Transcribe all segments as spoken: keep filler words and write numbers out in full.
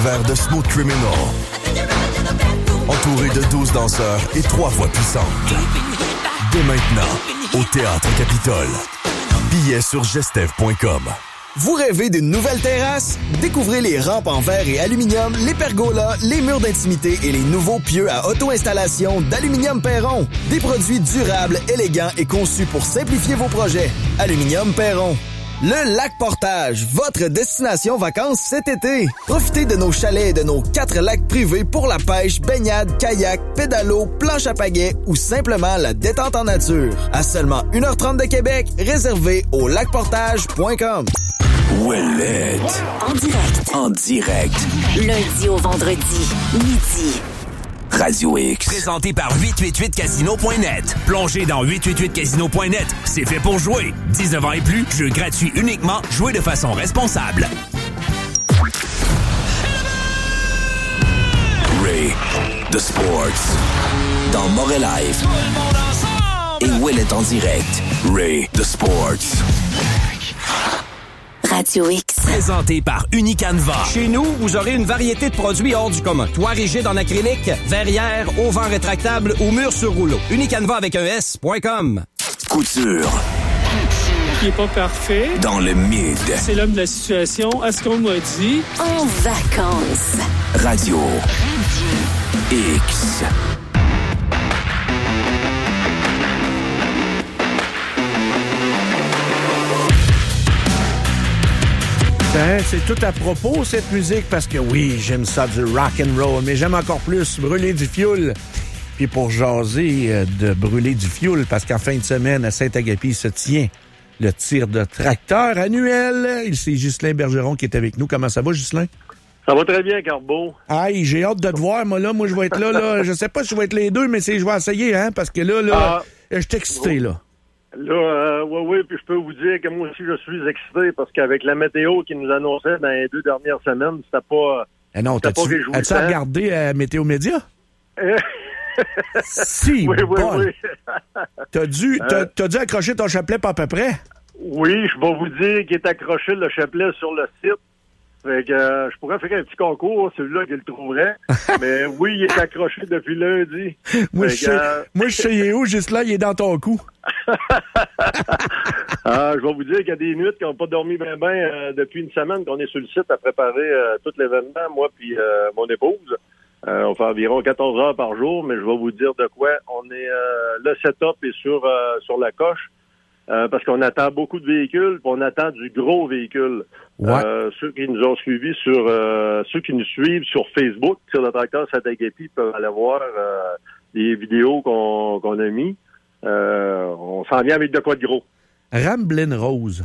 univers de Smooth Criminal. Entouré de douze danseurs et trois voix puissantes. Dès maintenant, au Théâtre Capitole. Billets sur gestev point com. Vous rêvez d'une nouvelle terrasse? Découvrez les rampes en verre et aluminium, les pergolas, les murs d'intimité et les nouveaux pieux à auto-installation d'Aluminium Perron. Des produits durables, élégants et conçus pour simplifier vos projets. Aluminium Perron. Le Lac Portage, votre destination vacances cet été. Profitez de nos chalets et de nos quatre lacs privés pour la pêche, baignade, kayak, pédalo, planche à pagaie ou simplement la détente en nature. À seulement une heure trente de Québec, réservé au lac portage point com. Ouellette. En direct. En direct. Lundi au vendredi, midi. Radio X. Présenté par huit cent quatre-vingt-huit casino point net. Plongez dans huit cent quatre-vingt-huit casino point net. C'est fait pour jouer. dix-neuf ans et plus, jeu gratuit uniquement. Jouez de façon responsable. Ray, The Sports. Dans Morel Live. Et Ouellette en direct. Ray, The Sports. Radio X. Présenté par Unicanva. Chez nous, vous aurez une variété de produits hors du commun. Toit rigide en acrylique, verrière, auvent rétractable ou mur sur rouleau. Unicanva avec un S point com. Couture. Il est pas parfait. Dans le mid. C'est l'homme de la situation. À ce qu'on m'a dit. En vacances. Radio. X. Ben, c'est tout à propos, cette musique, parce que oui, j'aime ça du rock and roll, mais j'aime encore plus brûler du fioul. Puis pour jaser euh, de brûler du fioul, parce qu'en fin de semaine, à Saint-Agapi se tient le tir de tracteur annuel. Il c'est Ghislain Bergeron qui est avec nous. Comment ça va, Ghislain? Ça va très bien, Carbo. Aïe, j'ai hâte de te voir, moi, là. Moi, je vais être là, là. Je sais pas si je vais être les deux, mais c'est, je vais essayer, hein, parce que là, là, ah, je suis excité, là. Là, euh, oui, oui, puis je peux vous dire que moi aussi, je suis excité parce qu'avec la météo qui nous annonçait dans les deux dernières semaines, c'était pas... Eh non, c'était t'as-tu, pas as-tu regardé euh, Météo Média? Si, oui, oui, bon. oui. T'as dû, t'as, euh, t'as dû accrocher ton chapelet pas à peu près? Oui, je vais vous dire qu'il est accroché le chapelet sur le site. Fait que euh, je pourrais faire un petit concours, celui-là qui le trouverait. Mais oui, il est accroché depuis lundi. moi, fait je sais, euh... moi, je sais où, juste là, il est dans ton cou. ah, je vais vous dire qu'il y a des nuits qui n'ont pas dormi bien bien euh, depuis une semaine qu'on est sur le site à préparer euh, tout l'événement, moi puis euh, mon épouse. Euh, on fait environ quatorze heures par jour, mais je vais vous dire de quoi. On est euh, le setup est sur euh, sur la coche. Euh, parce qu'on attend beaucoup de véhicules, puis on attend du gros véhicule. Ouais. Euh, ceux qui nous ont suivis sur, euh, ceux qui nous suivent sur Facebook, sur le tracteur Saint-Agapi, peuvent aller voir euh, les vidéos qu'on, qu'on a mis. Euh, on s'en vient avec de quoi de gros. Ramblin' Rose.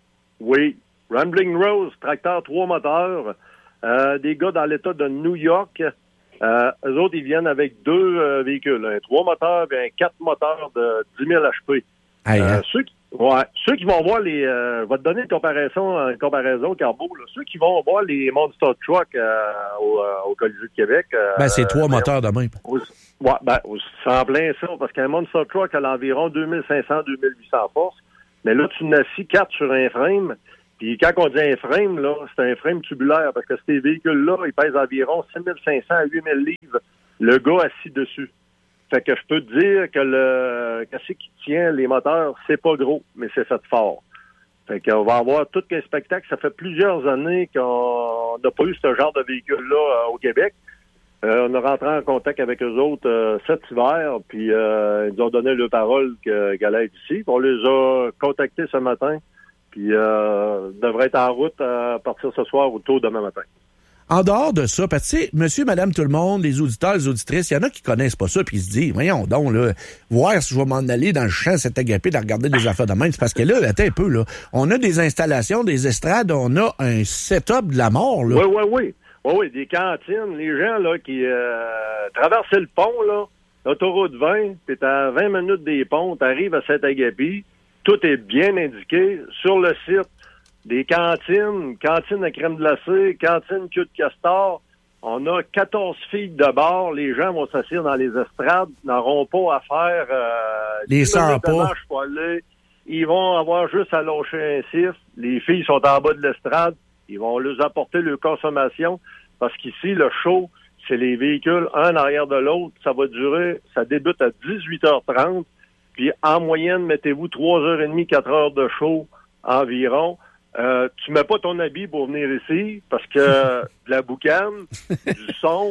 Oui, Ramblin' Rose, tracteur trois moteurs, euh, des gars dans l'État de New York. Euh, eux autres, ils viennent avec deux euh, véhicules, un trois moteurs et un quatre moteurs de dix mille H P. Hey, euh, hein? ceux, qui, ouais, ceux qui vont voir les... Euh, je vais te donner une comparaison, une comparaison, Carbo. Là, ceux qui vont voir les Monster Truck euh, au, euh, au Colisée de Québec... Euh, ben, c'est trois ben, moteurs de même. Au, ouais, ben, c'est en plein ça, parce qu'un Monster Truck a environ deux mille cinq cents à deux mille huit cents forces. Mais là, tu n'as six quatre sur un frame. Puis quand on dit un frame, là, c'est un frame tubulaire, parce que ces véhicules-là, ils pèsent environ six mille cinq cents à huit mille livres. Le gars assis dessus. Fait que je peux te dire que le qu'est-ce qui tient les moteurs, c'est pas gros, mais c'est fait fort. Fait qu'on va avoir tout un spectacle. Ça fait plusieurs années qu'on n'a pas eu ce genre de véhicule-là euh, au Québec. Euh, on a rentré en contact avec eux autres euh, cet hiver, puis euh, ils nous ont donné leur parole que, qu'elle allait être ici. On les a contactés ce matin, puis euh, devrait être en route à partir ce soir ou tôt demain matin. En dehors de ça, parce que, tu sais, monsieur, madame, tout le monde, les auditeurs, les auditrices, il y en a qui connaissent pas ça, puis ils se disent, voyons donc, là, voir si je vais m'en aller dans le champ, cet agapé, de regarder des affaires de même. C'est parce que là, attends un peu, là, on a des installations, des estrades, on a un setup de la mort, là. Oui, oui, oui. Oui, oui, des cantines. Les gens, là, qui euh, traversaient le pont, là, l'autoroute vingt, puis t'es à vingt minutes des ponts, t'arrives à Saint-Agapi, tout est bien indiqué sur le site. Des cantines, cantines à crème glacée, cantines queue de castor. On a quatorze filles de bord. Les gens vont s'asseoir dans les estrades, n'auront pas à faire euh, les cent pas. Ils vont avoir juste à lâcher un siffle. Les filles sont en bas de l'estrade. Ils vont leur apporter leur consommation. parce qu'ici, le show, c'est les véhicules un arrière de l'autre. Ça va durer, ça débute à dix-huit heures trente. Puis en moyenne, mettez-vous trois heures trente, quatre heures de show environ. Euh, tu mets pas ton habit pour venir ici parce que de la boucane, du son.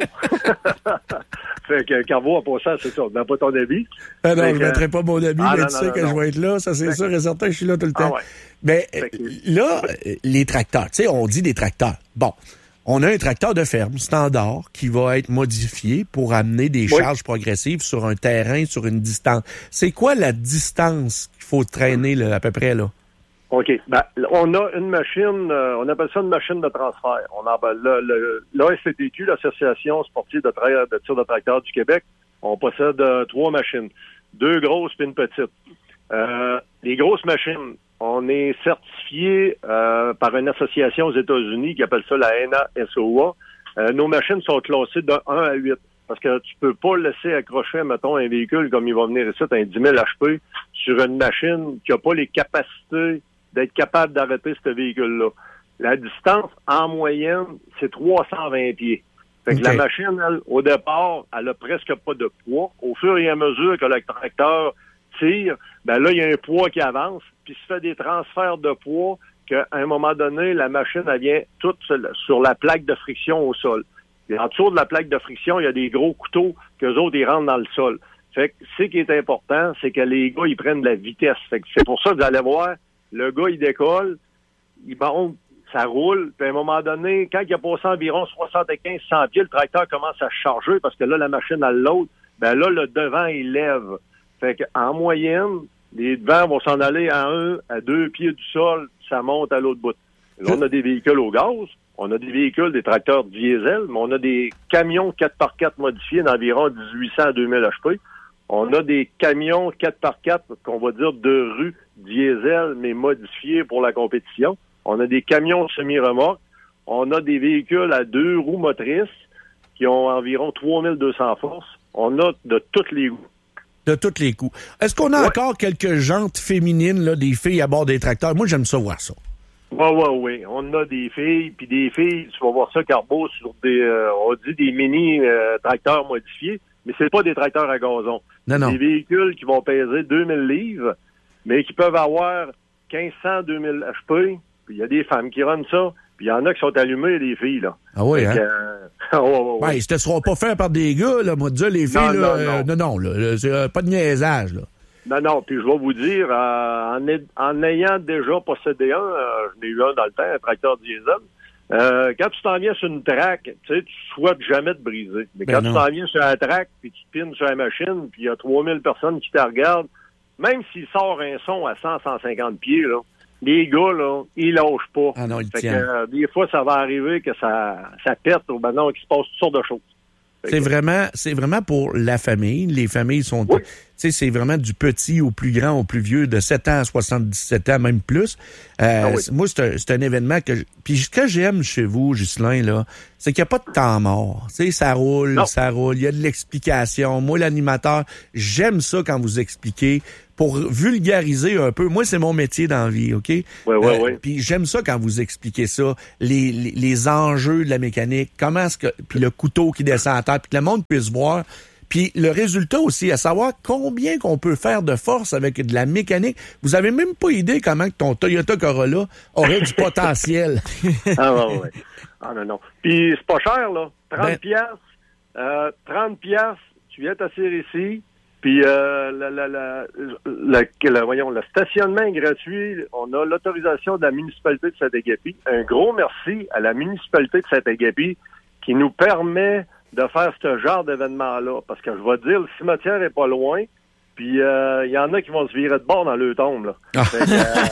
Fait que Carvo a passé, c'est ça. Tu mets pas ton habit. Ah non, fait je ne que... mettrai pas mon habit, ah, mais non, tu non, sais non, que non. je vais être là. Ça, c'est fait sûr que... et certain que je suis là tout le temps. Ah ouais. Mais que... là, les tracteurs, tu sais, on dit des tracteurs. Bon. On a un tracteur de ferme standard qui va être modifié pour amener des oui. charges progressives sur un terrain, sur une distance. C'est quoi la distance qu'il faut traîner là, à peu près là? OK. Ben, on a une machine, euh, on appelle ça une machine de transfert. On a ben, le, le, l'A S T T Q, l'Association sportive de, tra- de tir de tracteur du Québec, on possède euh, trois machines. Deux grosses et une petite. Euh, les grosses machines, on est certifié euh, par une association aux États-Unis qui appelle ça la N A S O A. Euh, nos machines sont classées de un à huit. Parce que tu peux pas laisser accrocher, mettons, un véhicule comme il va venir ici, un dix mille H P, sur une machine qui a pas les capacités d'être capable d'arrêter ce véhicule-là. La distance, en moyenne, c'est trois cent vingt pieds. Fait que okay. la machine, elle, au départ, elle a presque pas de poids. Au fur et à mesure que le tracteur tire, ben là, il y a un poids qui avance, puis se fait des transferts de poids qu'à un moment donné, la machine, elle vient toute sur la plaque de friction au sol. Et en dessous de la plaque de friction, il y a des gros couteaux qu'eux autres, ils rentrent dans le sol. Fait que ce qui est important, c'est que les gars, ils prennent de la vitesse. Fait que c'est pour ça que vous allez voir, le gars, il décolle, il monte, ça roule, puis à un moment donné, quand il a passé environ soixante-quinze à cent pieds, le tracteur commence à charger parce que là, la machine, elle l'autre, ben là, le devant, il lève. Fait qu'en moyenne, les devants vont s'en aller à un, à deux pieds du sol, ça monte à l'autre bout. Là, on a des véhicules au gaz, on a des véhicules, des tracteurs diesel, mais on a des camions quatre par quatre modifiés d'environ dix-huit cents à deux mille H P. On a des camions quatre par quatre, qu'on va dire de rue diesel, mais modifiés pour la compétition. On a des camions semi-remorques. On a des véhicules à deux roues motrices qui ont environ trois mille deux cents forces. On a de tous les goûts. De tous les coups. Est-ce qu'on a ouais. encore quelques jantes féminines, là, des filles à bord des tracteurs? Moi, j'aime ça voir ça. Oui, oui, oui. On a des filles, puis des filles, tu vas voir ça, Carbo, sur des, euh, on dit des mini-tracteurs euh, modifiés, mais c'est pas des tracteurs à gazon. Non, non. Des véhicules qui vont peser deux mille livres, mais qui peuvent avoir quinze cents à deux mille H P, puis il y a des femmes qui runnent ça, puis il y en a qui sont allumées, des filles, là. Ah oui, hein? Euh... ouais, ouais, ouais. Ben, ce ne sera pas fait par des gars, là, moi, de dire, les filles, non, là, non, euh, non. non, non, là, c'est euh, pas de niaisage, là. Non, non, puis je vais vous dire, euh, en, est, en ayant déjà possédé un, euh, j'en ai eu un dans le temps, un tracteur diesel, euh, quand tu t'en viens sur une track, tu sais, tu souhaites jamais te briser. Mais ben quand non. tu t'en viens sur un track, puis tu pines sur la machine, puis il y a trois mille personnes qui te regardent, même s'il sort un son à cent à cent cinquante pieds, là, les gars, là, ils lâchent pas. Ah non, ils fait tiennent. que, euh, des fois, ça va arriver que ça, ça pète, ou ben non, qu'il se passe toutes sortes de choses. C'est vraiment, c'est vraiment pour la famille. Les familles sont, oui. tu sais, c'est vraiment du petit au plus grand, au plus vieux, de sept ans à soixante-dix-sept ans, même plus. Euh, ah oui. Moi, c'est un, c'est un événement que, je, puis ce que j'aime chez vous, Ghislain, là, c'est qu'il n'y a pas de temps mort. Tu sais, ça roule, non. ça roule. Il y a de l'explication. Moi, l'animateur, j'aime ça quand vous expliquez pour vulgariser un peu. Moi, c'est mon métier dans la vie, OK? Oui, oui, euh, oui. Puis j'aime ça quand vous expliquez ça, les, les, les enjeux de la mécanique, comment est-ce que, puis le couteau qui descend à terre, puis que le monde puisse voir. Puis le résultat aussi, à savoir combien qu'on peut faire de force avec de la mécanique. Vous avez même pas idée comment que ton Toyota Corolla aurait du potentiel. ah, ouais, ouais. Ah, non, non. Puis c'est pas cher, là. trente ben, piastres. Euh, trente piastres, tu viens t'asseoir ici. Puis, euh, la, la, la, la, la, voyons, le stationnement est gratuit. On a l'autorisation de la municipalité de Saint-Agapi. Un gros merci à la municipalité de Saint-Agapi qui nous permet de faire ce genre d'événement-là. Parce que je vais te dire, le cimetière est pas loin. Puis, il euh, y en a qui vont se virer de bord dans le tombe, là. Fait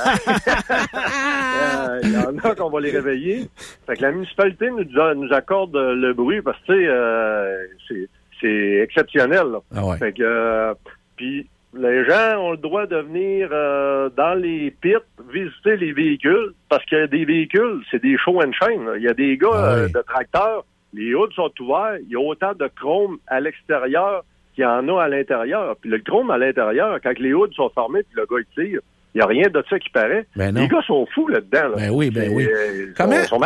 que, euh, il euh, y en a qu'on va les réveiller. Fait que la municipalité nous, a, nous accorde le bruit parce que, tu sais, euh, c'est... c'est exceptionnel. Là. Ah ouais. Fait que, euh, puis les gens ont le droit de venir euh, dans les pits, visiter les véhicules, parce qu'il y a des véhicules, c'est des show and shine. Là. Il y a des gars ah ouais. euh, de tracteurs, les hoods sont ouverts, il y a autant de chrome à l'extérieur qu'il y en a à l'intérieur. Puis le chrome à l'intérieur, quand les hoods sont fermés, puis le gars il tire, il n'y a rien de ça qui paraît. Ben non. Les gars sont fous là-dedans. Là. Ben oui, ben Et, oui. euh, Comment, ils sont malades.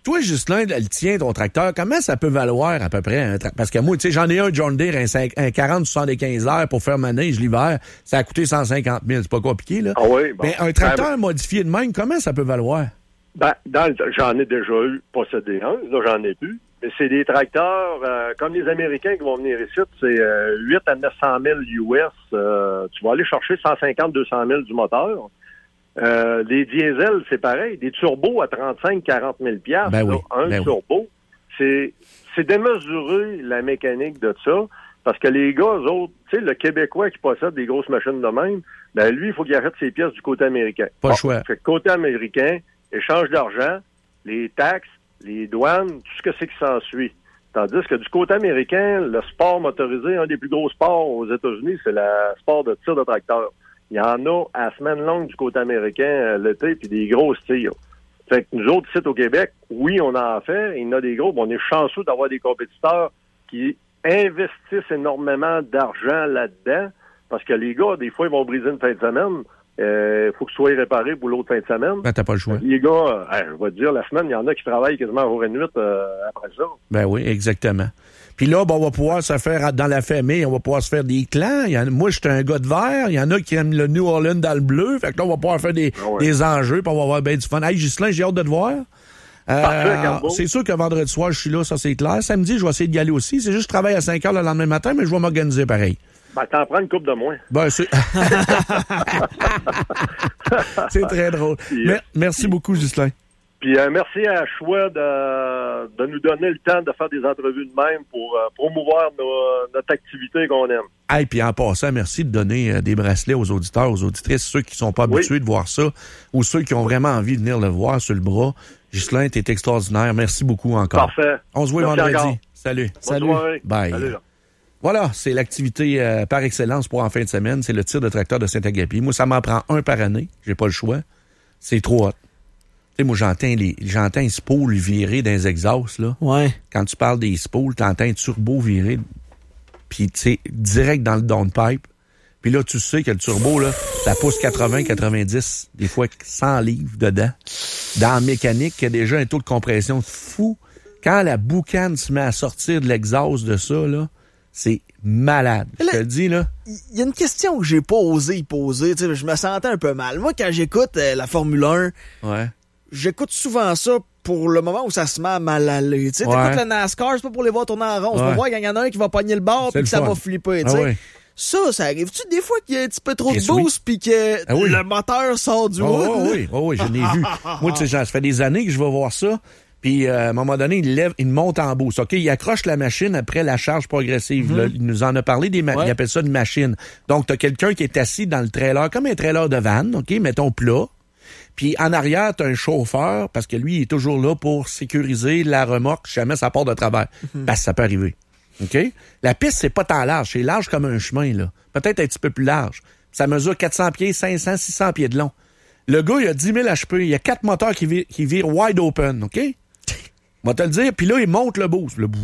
Toi, Ghislain, le tien, ton tracteur, comment ça peut valoir à peu près? Un tra- Parce que moi, tu sais, j'en ai un John Deere, un, cinq, un quarante soixante-quinze heures pour faire ma neige l'hiver. Ça a coûté cent cinquante mille. C'est pas compliqué, là. Ah oui, bon. Mais un tracteur Ben, modifié de même, comment ça peut valoir? Ben, dans le, j'en ai déjà eu possédé un, là, j'en ai plus. Mais c'est des tracteurs, euh, comme les Américains qui vont venir ici, c'est euh, huit à neuf cent mille U S. Euh, tu vas aller chercher cent cinquante à deux cent mille du moteur. Euh, les diesels, c'est pareil. Des turbos à trente-cinq à quarante mille piastres. Ben oui, là, un ben turbo. Oui. C'est, c'est démesuré, la mécanique de ça. Parce que les gars, eux autres, tu sais, le Québécois qui possède des grosses machines de même, ben lui, il faut qu'il achète ses pièces du côté américain. Pas bon, le choix. Fait que côté américain, échange d'argent, les taxes, les douanes, tout ce que c'est qui s'ensuit. Tandis que du côté américain, le sport motorisé, un des plus gros sports aux États-Unis, c'est le sport de tir de tracteur. Il y en a à semaine longue du côté américain euh, l'été, puis des grosses tirs. Fait que nous autres, ici au Québec, oui, on en fait, il y en a des gros, mais on est chanceux d'avoir des compétiteurs qui investissent énormément d'argent là-dedans, parce que les gars, des fois, ils vont briser une fin de semaine. Il euh, faut que ce soit réparé pour l'autre fin de semaine. Ben, t'as pas le choix. Les gars, euh, je vais te dire, la semaine, il y en a qui travaillent quasiment jour et nuit euh, après ça. Ben oui, exactement. Puis là, ben, on va pouvoir se faire, dans la famille, on va pouvoir se faire des clans. Il y en a, moi, je suis un gars de vert. Il y en a qui aiment le New Orleans dans le bleu. Fait que là, on va pouvoir faire des, ah ouais. des enjeux, puis on va avoir bien du fun. Hey, Ghislain, j'ai hâte de te voir. Euh, c'est sûr que vendredi soir, je suis là, ça c'est clair. Samedi, je vais essayer d'y aller aussi. C'est juste que je travaille à cinq heures le lendemain matin, mais je vais m'organiser pareil. Ben, t'en prends une coupe de moins. Ben, c'est... c'est très drôle. Puis, Mer- merci puis, beaucoup, Ghislain. Puis euh, merci à Choix de, de nous donner le temps de faire des entrevues de même pour euh, promouvoir nos, notre activité qu'on aime. Hey, puis en passant, merci de donner euh, des bracelets aux auditeurs, aux auditrices, ceux qui sont pas habitués oui. de voir ça, ou ceux qui ont vraiment envie de venir le voir sur le bras. Ghislain, t'es extraordinaire. Merci beaucoup encore. Parfait. On se voit merci vendredi. Encore. Salut. Bonne Salut. Soirée. Bye. Salut. Voilà, c'est l'activité euh, par excellence pour en fin de semaine. C'est le tir de tracteur de Saint-Agapi. Moi, ça m'en prend un par année. J'ai pas le choix. C'est trop hot. Tu sais, moi, j'entends les, j'entends les spools virer dans les exhausts, là. Ouais. Quand tu parles des spools, t'entends un turbo virer. Puis, tu sais, direct dans le downpipe. Puis là, tu sais que le turbo, là, ça pousse quatre-vingts, quatre-vingt-dix, des fois cent livres dedans. Dans la mécanique, il y a déjà un taux de compression fou. Quand la boucane se met à sortir de l'exhaust de ça, là, c'est malade. Je te le dis, là. Il y a une question que j'ai pas osé y poser. Tu sais, je me sentais un peu mal. Moi, quand j'écoute euh, la Formule un, ouais. j'écoute souvent ça pour le moment où ça se met à mal aller. Tu sais, ouais. t'écoutes le NASCAR, c'est pas pour les voir tourner en rond. C'est ouais. pour voir qu'il y en a un qui va pogner le bord puis que ça va flipper. Tu sais. Ah ouais. Ça, ça arrive-tu des fois qu'il y a un petit peu trop yes, de boost puis que ah oui. le moteur sort du oh, haut? Oh, oui, oh, oui, je l'ai vu. Moi, tu sais, ça fait des années que je vais voir ça. Puis, euh, à un moment donné, il lève, il monte en boost. OK, il accroche la machine après la charge progressive. Mm-hmm. Là, il nous en a parlé, des ma- ouais. il appelle ça une machine. Donc, t'as quelqu'un qui est assis dans le trailer, comme un trailer de van, OK, mettons plat. Puis, en arrière, t'as un chauffeur, parce que lui, il est toujours là pour sécuriser la remorque si jamais ça part de travers. Mm-hmm. Parce que ça peut arriver. OK? La piste, c'est pas tant large. C'est large comme un chemin, là. Peut-être un petit peu plus large. Ça mesure quatre cents pieds, cinq cents, six cents pieds de long. Le gars, il a dix mille H P. Il y a quatre moteurs qui virent, qui virent wide open, OK? On va te le dire, puis là, il monte le boost. Le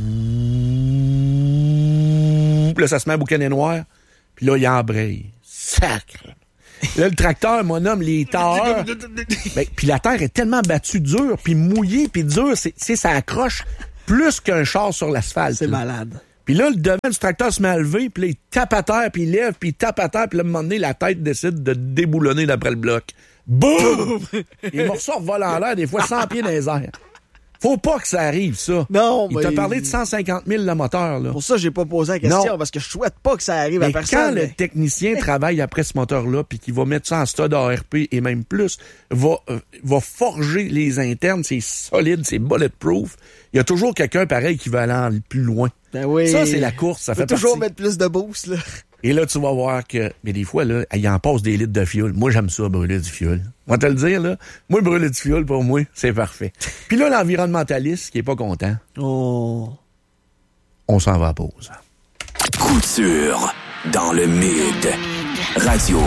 bouh, là, ça se met à boucaner noir. Puis là, il embraye. Sacre. Là, le tracteur, mon homme, les tailleurs. Ben, puis la terre est tellement battue dure, puis mouillée, puis dure, c'est, c'est, ça accroche plus qu'un char sur l'asphalte. C'est là. malade. Puis là, le devant du tracteur se met à lever, puis là, il tape à terre, puis il lève, puis il tape à terre, puis là, à un moment donné, la tête décide de déboulonner d'après le bloc. Boum! Les morceaux volent en l'air, des fois cent pieds dans les airs. Faut pas que ça arrive, ça. Non, il mais... t'a parlé de cent cinquante mille le moteur, là. Pour ça, j'ai pas posé la question, non. parce que je souhaite pas que ça arrive mais à personne. Quand mais... le technicien travaille après ce moteur-là, puis qu'il va mettre ça en stud A R P et même plus, va, euh, va forger les internes, c'est solide, c'est bulletproof. Il y a toujours quelqu'un pareil qui va aller plus loin. Ben oui. Ça, c'est la course, ça fait partie. toujours mettre plus de boost, là. Et là, tu vas voir que, mais des fois, là, il en passe des litres de fioul. Moi, j'aime ça, brûler du fioul. On va te le dire, là. Moi, brûler du fioul, pour moi, c'est parfait. Puis là, l'environnementaliste qui est pas content. Oh. On s'en va à pause. Couture dans le mid. Radio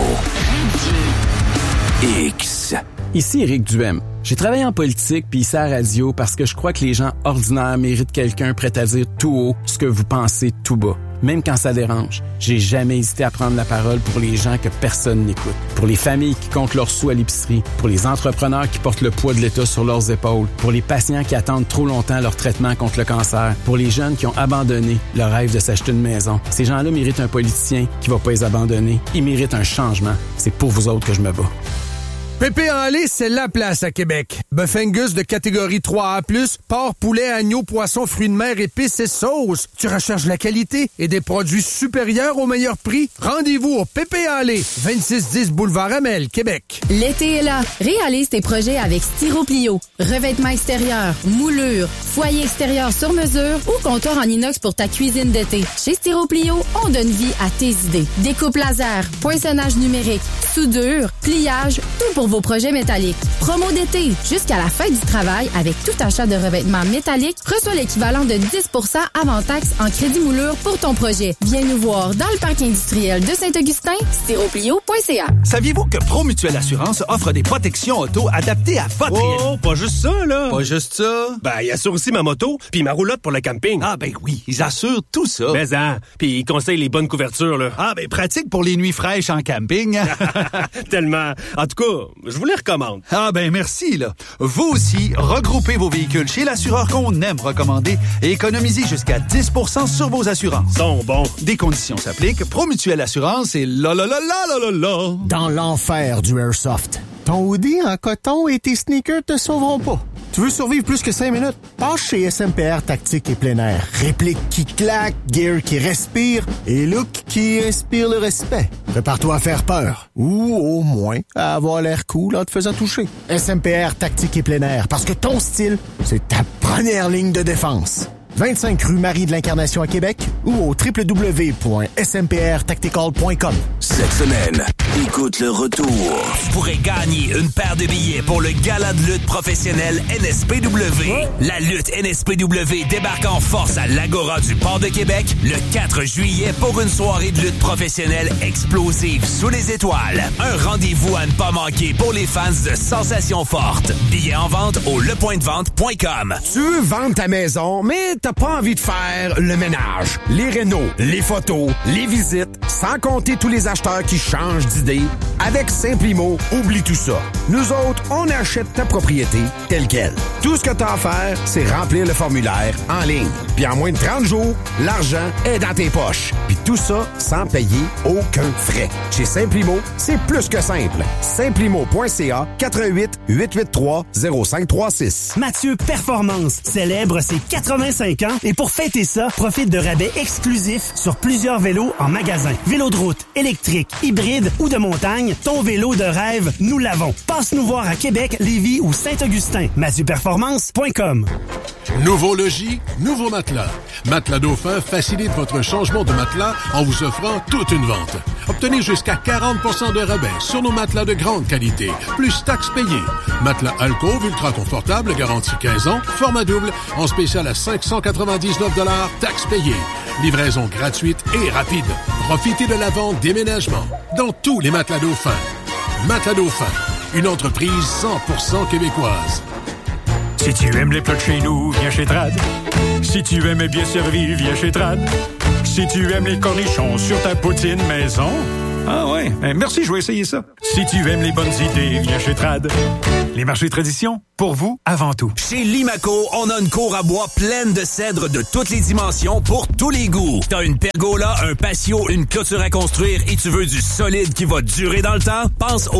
X. Ici Éric Duhem. J'ai travaillé en politique puis ici à la radio parce que je crois que les gens ordinaires méritent quelqu'un prêt à dire tout haut ce que vous pensez tout bas. même quand ça dérange. J'ai jamais hésité à prendre la parole pour les gens que personne n'écoute. Pour les familles qui comptent leurs sous à l'épicerie. Pour les entrepreneurs qui portent le poids de l'État sur leurs épaules. Pour les patients qui attendent trop longtemps leur traitement contre le cancer. Pour les jeunes qui ont abandonné leur rêve de s'acheter une maison. Ces gens-là méritent un politicien qui va pas les abandonner. Ils méritent un changement. C'est pour vous autres que je me bats. Pépé en lait, c'est la place à Québec. Bœuf Angus de catégorie trois A plus, porc, poulet, agneau, poisson, fruits de mer, épices et sauces. Tu recherches la qualité et des produits supérieurs au meilleur prix? Rendez-vous au Pépé en lait, vingt-six dix boulevard Amel, Québec. L'été est là. Réalise tes projets avec Styroplio. Revêtement extérieur, moulure, foyer extérieur sur mesure ou comptoir en inox pour ta cuisine d'été. Chez Styroplio, on donne vie à tes idées. Découpe laser, poinçonnage numérique, soudure, pliage, tout pour vos projets métalliques. Promo d'été, jusqu'à la fin du travail, avec tout achat de revêtements métalliques, reçois l'équivalent de dix pour cent avant taxe en crédit moulure pour ton projet. Viens nous voir dans le parc industriel de Saint-Augustin, styroplio point c a. Saviez-vous que Promutuelle Assurance offre des protections auto adaptées à votre... Oh, pas juste ça, là! Pas juste ça? Ben, ils assurent aussi ma moto puis ma roulotte pour le camping. Ah, ben oui, ils assurent tout ça. Mais hein, puis ils conseillent les bonnes couvertures, là. Ah, ben pratique pour les nuits fraîches en camping. Tellement. En tout cas, je vous les recommande. Ah ben merci, là. Vous aussi, regroupez vos véhicules chez l'assureur qu'on aime recommander et économisez jusqu'à dix pour cent sur vos assurances. Sont bons. Des conditions s'appliquent. Promutuelle Assurance et la la la la la la la. Dans l'enfer du Airsoft, ton hoodie en coton et tes sneakers te sauveront pas. Tu veux survivre plus que cinq minutes? Passe chez S M P R Tactique et plein air. Réplique qui claque, gear qui respire et look qui inspire le respect. Prépare-toi à faire peur. Ou au moins à avoir l'air cool en te faisant toucher. S M P R Tactique et plein air, parce que ton style, c'est ta première ligne de défense. vingt-cinq rue Marie de l'Incarnation à Québec ou au w w w point s m p r tactical point com. Cette semaine, écoute le retour. Tu pourrais gagner une paire de billets pour le gala de lutte professionnelle N S P W. La lutte N S P W débarque en force à l'Agora du Port de Québec le quatre juillet pour une soirée de lutte professionnelle explosive sous les étoiles. Un rendez-vous à ne pas manquer pour les fans de sensations fortes. Billets en vente au le point de vente point com. Tu veux vendre ta maison, mais t'as pas envie de faire le ménage, les rénaux, les photos, les visites, sans compter tous les acheteurs qui changent d'idée. Avec Simplimo, oublie tout ça. Nous autres, on achète ta propriété telle quelle. Tout ce que t'as à faire, c'est remplir le formulaire en ligne. Puis en moins de trente jours, l'argent est dans tes poches. Puis tout ça sans payer aucun frais. Chez Simplimo, c'est plus que simple. Simplimo point c a quatre un huit, huit huit trois, zéro cinq trois six. Mathieu Performance célèbre ses quatre-vingt-cinq ans et pour fêter ça, profite de rabais exclusifs sur plusieurs vélos en magasin. Vélo de route, électrique, hybride ou de montagne, ton vélo de rêve, nous l'avons. Passe nous voir à Québec, Lévis ou Saint-Augustin. mathieu performance point com. Nouveau logis, nouveau matelas. Matelas Dauphin facilite votre changement de matelas en vous offrant toute une vente. Obtenez jusqu'à quarante pour cent de rabais sur nos matelas de grande qualité, plus taxes payées. Matelas Alcove ultra confortable, garantie quinze ans, format double, en spécial à cinq cent quatre-vingt-dix-neuf dollars, taxes payées. Livraison gratuite et rapide. Profitez de la vente déménagement dans tous les matelas Dauphin. Matelas Dauphin, une entreprise cent pour cent québécoise. Si tu aimes les plats de chez nous, viens chez Trad. Si tu aimes bien servi, viens chez Trad. Si tu aimes les cornichons sur ta poutine maison... Ah ouais, ben merci, je vais essayer ça. Si tu aimes les bonnes idées, viens chez Trad. Les marchés tradition, pour vous, avant tout. Chez Limaco, on a une cour à bois pleine de cèdres de toutes les dimensions pour tous les goûts. T'as une pergola, un patio, une clôture à construire et tu veux du solide qui va durer dans le temps? Pense au